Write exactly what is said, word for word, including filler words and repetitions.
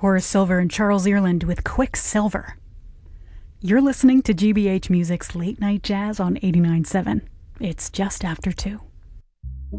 Horace Silver and Charles Earland with Quicksilver. You're listening to G B H Music's Late Night Jazz on eighty-nine point seven. It's just after two.